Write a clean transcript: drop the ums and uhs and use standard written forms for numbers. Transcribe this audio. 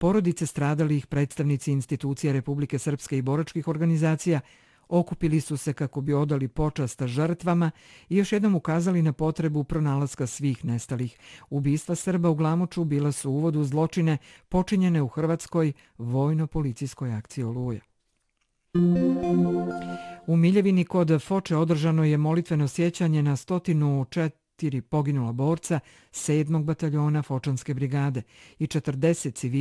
Porodice stradalih, predstavnici institucija Republike Srpske i boračkih organizacija okupili su se kako bi odali počast žrtvama i još jednom ukazali na potrebu pronalaska svih nestalih. Ubistva Srba u Glamoču bila su uvod u zločine počinjene u Hrvatskoj vojno-policijskoj akciji Oluja. U Miljevini kod Foče održano je molitveno sjećanje na 104 poginula borca 7. bataljona Fočanske brigade i 40 civila